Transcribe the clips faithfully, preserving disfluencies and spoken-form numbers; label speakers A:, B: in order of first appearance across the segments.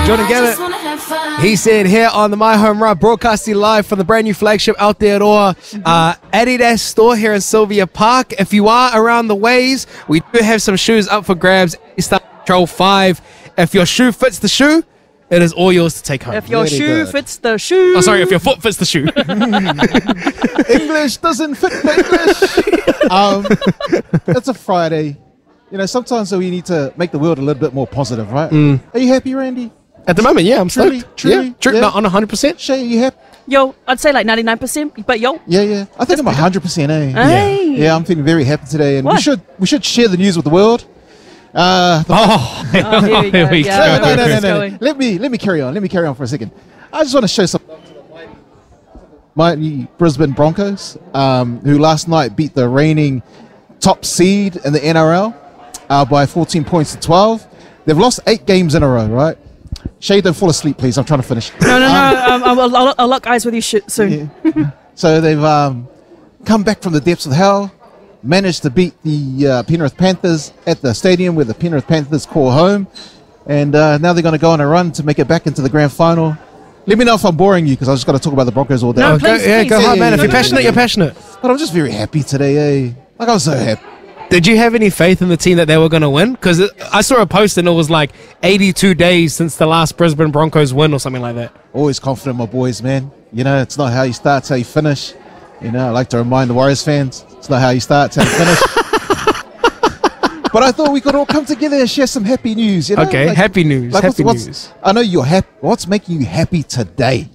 A: Jordan Gannett. He said here on the My Home Ride, broadcasting live from the brand new flagship Aotearoa uh, Adidas store here in Sylvia Park. If you are around the ways, we do have some shoes up for grabs. Start Control five. If your shoe fits the shoe, it is all yours to take home.
B: If your
C: Really
B: shoe
C: good.
B: fits the shoe.
A: Oh, sorry, if your foot fits the shoe.
C: English doesn't fit the English. um, it's a Friday. You know, sometimes we need to make the world a little bit more positive, right?
A: Mm.
C: Are you happy, Randy?
A: At the moment, yeah, I'm
C: Truly,
A: stoked.
C: truly,
A: yeah, true.
C: yeah.
A: Not on one hundred percent.
C: Shay, are you happy?
B: Yo, I'd say like ninety-nine percent, but yo.
C: Yeah, yeah. I think I'm one hundred percent, eh?
B: Hey.
C: Yeah, I'm feeling very happy today. And we
B: What?
C: should we should share the news with the world. Uh, the
A: Oh,
B: Oh, here we go.
A: Here we
B: Yeah,
A: go.
C: no, no, no,
B: where's
C: no,
B: this
C: no.
B: going?
C: Let me let me carry on. Let me carry on for a second. I just want to show some mighty Brisbane Broncos, um, who last night beat the reigning top seed in the N R L uh, by fourteen points to twelve. They've lost eight games in a row, right? Shay, don't fall asleep, please. I'm trying to finish.
B: No, no, no. Um, I'll, I'll, I'll lock eyes with you sh- soon.
C: Yeah. So they've um, come back from the depths of hell, managed to beat the uh, Penrith Panthers at the stadium where the Penrith Panthers call home, and uh, now they're going to go on a run to make it back into the grand final. Let me know if I'm boring you, because I just got to talk about the Broncos all day.
B: No,
A: Oh, go,
B: please,
A: yeah,
B: please.
A: go hard,
C: Yeah,
A: man.
C: yeah,
A: If you're
C: yeah,
A: passionate,
C: yeah.
A: you're passionate.
C: But I'm just very happy today, eh? Like, I was so happy.
A: Did you have any faith in the team that they were going to win? Because I saw a post and it was like eighty-two days since the last Brisbane Broncos win or something like that.
C: Always confident, my boys, man. You know, it's not how you start, it's how you finish. You know, I like to remind the Warriors fans, it's not how you start, it's how you finish. But I thought we could all come together and share some happy news. You know?
A: Okay,
C: Like-
A: happy news.
C: like
A: happy
C: what's,
A: news.
C: what's, I know you're happy. What's making you happy today?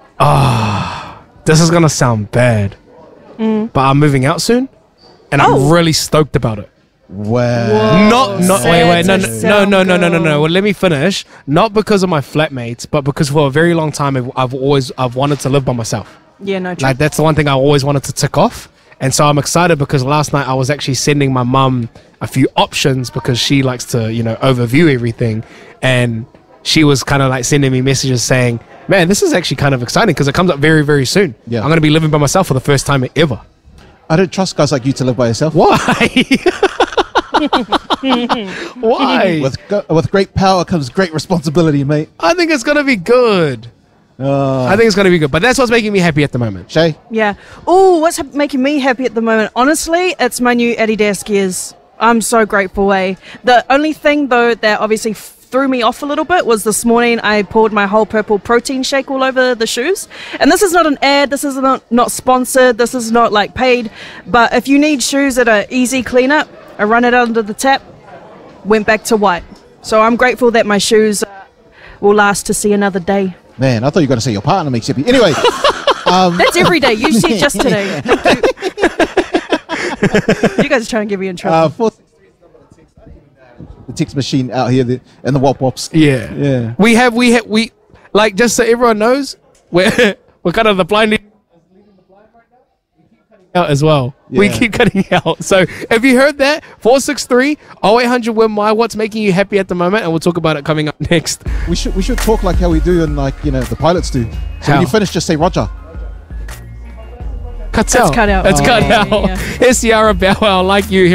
A: This is going to sound bad, but I'm moving out soon and I'm
B: Oh.
A: really stoked about it.
C: Wow.
A: Not, not,
B: Sad
A: wait, wait, no,
B: to
A: no, no,
B: sound
A: no, no, no, no, no.
B: girl.
A: Well, let me finish. Not because of my flatmates, but because for a very long time, I've, I've always, I've wanted to live by myself.
B: Yeah, no, true.
A: Like, that's the one thing I always wanted to tick off. And so I'm excited because last night I was actually sending my mum a few options because she likes to, you know, overview everything. And she was kind of like sending me messages saying, man, this is actually kind of exciting because it comes up very, very soon.
C: Yeah.
A: I'm going to be living by myself for the first time ever.
C: I don't trust guys like you to live by yourself.
A: Why? Why?
C: With, go- with great power comes great responsibility, mate.
A: I think it's going to be good.
C: Uh,
A: I think it's going to be good. But that's what's making me happy at the moment.
C: Shay?
B: Yeah. Oh, what's ha- making me happy at the moment? Honestly, it's my new Adidas gears. I'm so grateful, eh? The only thing, though, that obviously f- threw me off a little bit was this morning I poured my whole purple protein shake all over the shoes. And this is not an ad. This is not, not sponsored. This is not, like, paid. But if you need shoes that are easy cleanup, I run it under the tap, went back to white. So I'm grateful that my shoes uh, will last to see another day.
C: Man, I thought you were going to say your partner makes you happy. Anyway, um,
B: That's every day. You said just today. You guys are trying to get me in trouble.
C: uh, four six three is the number to text. I don't even know. The text machine out here the, and the wop wops.
A: Yeah.
C: Yeah.
A: We have, we have, we, like, just so everyone knows, we're, we're kind of the blind out as well. We
C: Yeah.
A: keep cutting out. So if you heard that, four six three, oh eight hundred, win my, what's making you happy at the moment? And we'll talk about it coming up next.
C: We should we should talk like how we do and like, you know, the pilots do. So
A: How?
C: when you finish, just say Roger.
A: Cuts
B: That's
A: out.
B: cut out.
A: It's
B: Oh.
A: cut
B: Yeah,
A: out.
B: yeah, yeah.
A: Here's Ciara Bow Wow, Like You here.